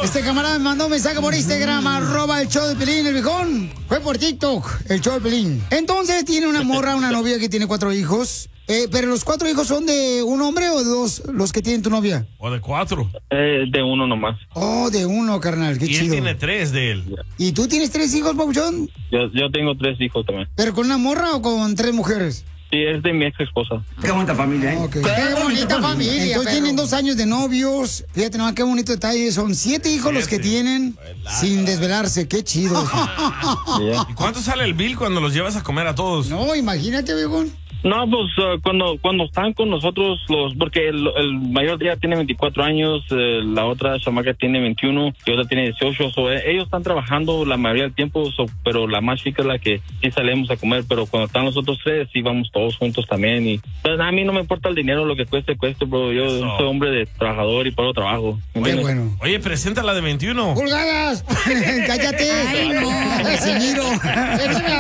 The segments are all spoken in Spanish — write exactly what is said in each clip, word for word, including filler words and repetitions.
Este camarada me mandó un mensaje por Instagram, arroba el show de Pelín, el viejón. Fue por TikTok, el show de Pelín. Entonces tiene una morra, una novia que tiene cuatro hijos. Eh, pero los cuatro hijos son de un hombre o de dos los que tienen tu novia. O de cuatro. Eh, de uno nomás. Oh, de uno, carnal, qué y chido. Y él tiene tres de él. ¿Y tú tienes tres hijos, papuchón? Yo, yo tengo tres hijos también. ¿Pero con una morra o con tres mujeres? Sí, es de mi ex esposa. Qué bonita familia, ¿eh? Okay. Qué, qué bonita familia. Entonces pero... tienen dos años de novios. Fíjate nomás qué bonito detalle. Son siete hijos siete. los que tienen Buelada. sin desvelarse. Qué chido. Yeah. ¿Y cuánto sale el bill cuando los llevas a comer a todos? No, imagínate, viejón. No, pues uh, cuando cuando están con nosotros, los porque el, el mayor día tiene veinticuatro años, eh, la otra chamaca tiene veintiuno y otra tiene dieciocho. So, eh, ellos están trabajando la mayoría del tiempo, so, pero la más chica es la que sí salimos a comer. Pero cuando están los otros tres, sí vamos todos juntos también. Y pues, a mí no me importa el dinero, lo que cueste, cueste, bro. Yo so. soy hombre de trabajador y por trabajo. Qué bueno. Oye, presenta la de veintiuno. ¡Pulgadas! ¡Cállate! ¡Ay, no! ¡Casimiro! ¡Échame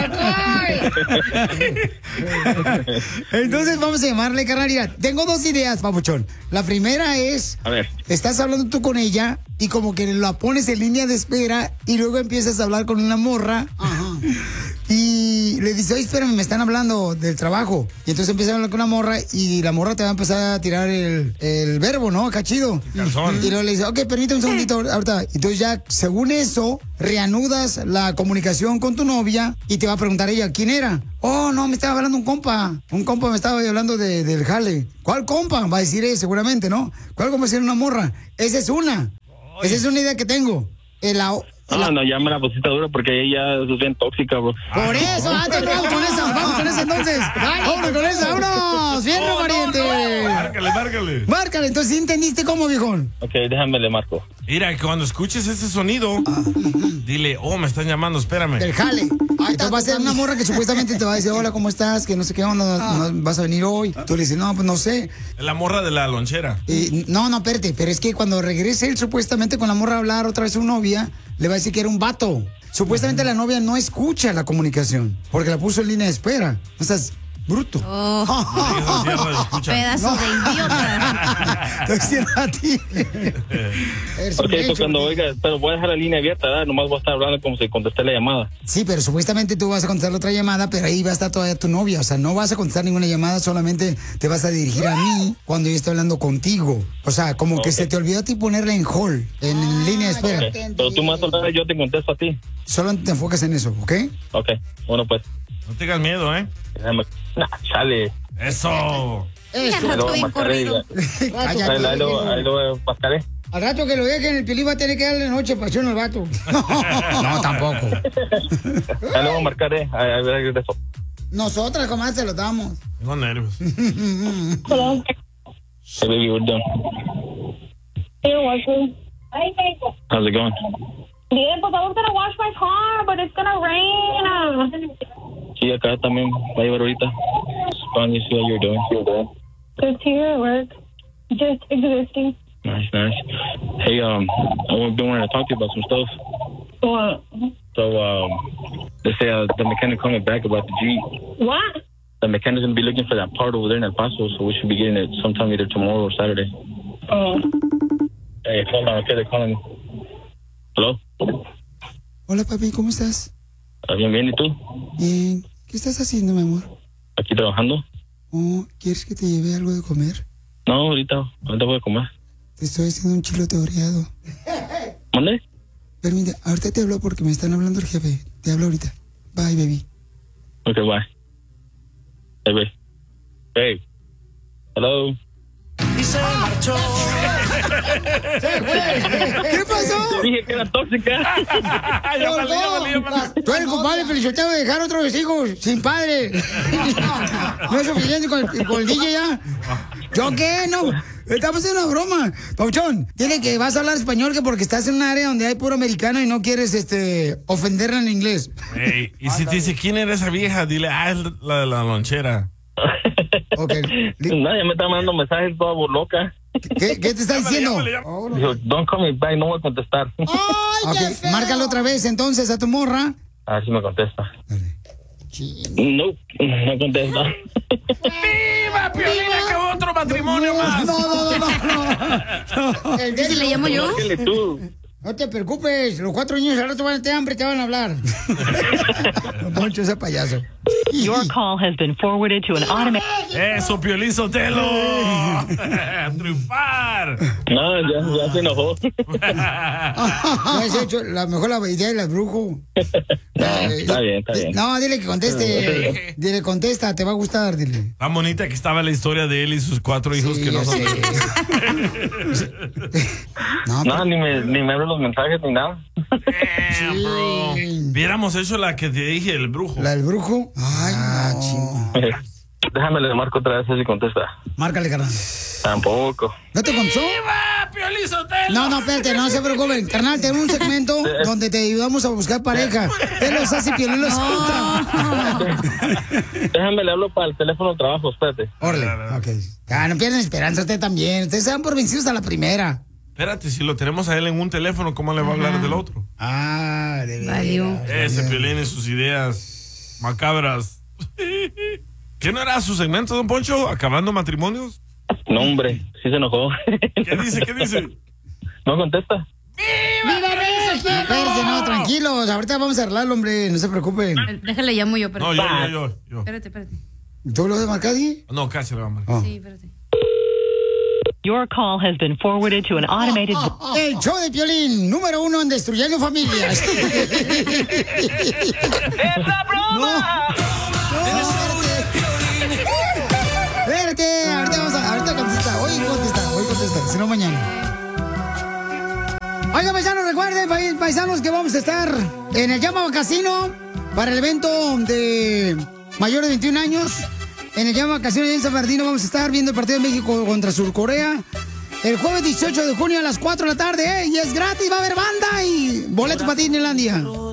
alcohol! Entonces vamos a llamarle, carnal. Mira, tengo dos ideas, papuchón. La primera es, a ver, estás hablando tú con ella y como que la pones en línea de espera y luego empiezas a hablar con una morra. Ajá. Y le dices, oye, espérame, me están hablando del trabajo. Y entonces empiezas a hablar con una morra y la morra te va a empezar a tirar el, el verbo, ¿no? Acá chido. Calzón. Y luego le dices, ok, permítame un segundito ahorita. Entonces ya, según eso, reanudas la comunicación con tu novia y te va a preguntar ella, ¿quién era? Oh, no, me estaba hablando un compa. Un compa me estaba hablando de, del jale. ¿Cuál compa? Va a decir él seguramente, ¿no? ¿Cuál compa va a decir una morra? Esa es una. Oye. Esa es una idea que tengo. El, Ah, la... no, ya me la pusiste dura porque ella es bien tóxica, bro. Por eso, antes vamos con esa, vamos con esa entonces. Vámonos con esa, vámonos. Fierro, oh, pariente. No, no. Márcale, márcale. Márcale, entonces, ¿sí entendiste cómo, viejón? Ok, déjame le marco. Mira, cuando escuches ese sonido, ah. dile, oh, me están llamando, espérame. Del jale. Ahí te va a ser una morra que supuestamente te va a decir, hola, ¿cómo estás? Que no sé qué onda, ah. no, vas a venir hoy. Tú le dices, no, pues no sé. La morra de la lonchera. Y, no, no, espérate, pero es que cuando regrese él supuestamente con la morra a hablar otra vez a su novia, le va a decir que era un vato. Supuestamente la novia no escucha la comunicación porque la puso en línea de espera. O sea, es bruto. Oh. Pedazo no. de idiota. Te diciendo a ti. Ok, pues cuando oiga, pero voy a dejar la línea abierta, ¿verdad? Nomás voy a estar hablando como si contesté la llamada. Sí, pero supuestamente tú vas a contestar la otra llamada, pero ahí va a estar todavía tu novia. O sea, no vas a contestar ninguna llamada, solamente te vas a dirigir a mí cuando yo estoy hablando contigo. O sea, como okay. que se te olvidó a ti ponerla en hold, en ah, línea de espera. Okay. Pero tú más tarde yo te contesto a ti. Solo te enfocas en eso, ¿ok? Ok, bueno pues. No tengas miedo, ¿eh? Nah, chale. Eso. Eso. Rato bien corrido. Ahí lo pascaré. Al rato que lo dejen, el Piolín va a tener que darle noche pasión al vato. No, tampoco. Ahí lo voy a marcar, eh. A ver qué eso. Nosotras, comadre, se lo damos. Tengo nervios. Hello. Hey, baby, we're done. Hey, washing. How's it going? Bien, pues I was gonna wash my car, but it's gonna rain. Sí, acá también va a llevar ahorita. Fun, you see how you're doing. You're doing. Just here at work. Just existing. Nice, nice. Hey, um, I've been wanting to talk to you about some stuff. What? So, um, they say uh, the mechanic coming back about the Jeep. What? The mechanic's gonna be looking for that part over there in El Paso, so we should be getting it sometime either tomorrow or Saturday. Oh. Hey, hold on, okay, they're calling me. Hello? Hola, papi, ¿cómo estás? Bien, bien, ¿y tú? Bien. ¿Qué estás haciendo, mi amor? Aquí trabajando. Oh, ¿quieres que te lleve algo de comer? No, ahorita, ahorita voy a comer. Te estoy haciendo un chilote oreado. ¿Dónde? Permite, ahorita te hablo porque me están hablando el jefe. Te hablo ahorita. Bye, baby. Ok, bye. Hey, babe. Babe. Hello. Y se marchó. ¿Qué pasó? Dije que era tóxica. Tú eres compadre felicitado de dejar otros hijos sin padre. No es suficiente con el, con el D J ya. ¿Yo qué? No. Estamos haciendo una broma. Pauchón, dile que vas a hablar español que porque estás en un área donde hay puro americano y no quieres este ofenderla en inglés. Hey, y si te dice quién era esa vieja, dile, ah, es la de la lonchera. Okay. No, ya me está mandando mensajes toda loca. ¿Qué, ¿Qué te está llámale, diciendo? Llámale, llámale. Dijo, don't call me back, no voy a contestar. Ay, okay. Márcalo otra vez entonces a tu morra. A ver si me contesta. No, no contesta. ¡Viva, Piolín! ¡Acabó otro matrimonio más! No, no, no, no. no. ¿Y si le llamo yo? Tú. No te preocupes, los cuatro niños al rato van a tener hambre, te van a hablar. Don Poncho, ese payaso. Your call has been forwarded to an automated... ¡Eso, Piolín Sotelo! ¡A triunfar! No, ya, ya se enojó. No has hecho la mejor la idea del brujo. No, está bien, está bien. No, dile que conteste. Dile, contesta, te va a gustar, dile. Tan bonita que estaba la historia de él y sus cuatro hijos Sí, que no ya son... sé. No, No, ni me, ni me abren los mensajes ni nada. Damn, bro. Viéramos hecho la que te dije, el brujo. ¿La del brujo? Ay, no. Déjame le marco otra vez si contesta. Márcale, carnal. Tampoco. ¿No te contó? ¡Viva, Piolín Sotelo! No, no, espérate, no se preocupen. Carnal, tenemos un segmento donde te ayudamos a buscar pareja. Él los hace y Piolín los contra. Déjame le hablo para el teléfono de trabajo, espérate. Orle, ok. Ah, no pierdan esperanza, usted también. Ustedes se dan por vencidos a la primera. Espérate, si lo tenemos a él en un teléfono, ¿cómo le va a hablar del otro? Ah, de Valió. Ese Piolín y sus ideas macabras. ¿Qué no era su segmento, don Poncho? ¿Acabando matrimonios? No, hombre, sí se enojó. ¿Qué dice? ¿Qué dice? No contesta. Espérate, no, tranquilos. Ahorita vamos a arreglarlo, hombre. No se preocupen. Déjale, llamo yo, pero. No, yo, yo, yo, yo. Espérate, espérate. ¿Tú lo de Marcadi? No, casi le va a marcar. Sí, espérate. Your call has been forwarded to an automated... El show de Piolín, número uno en destruyendo familias. ¡Es la broma! Espérate, ahorita vamos a, ahorita contesta, hoy contesta, hoy contesta, si no mañana. Oiga, paisanos, recuerden, pa- paisanos, que vamos a estar en el Llama Casino para el evento de mayores de veintiún años. En el Llama Casino en San Bernardino vamos a estar viendo el partido de México contra Surcorea el jueves dieciocho de junio a las cuatro de la tarde, ¿eh? Y es gratis, va a haber banda y boleto para Disneylandia.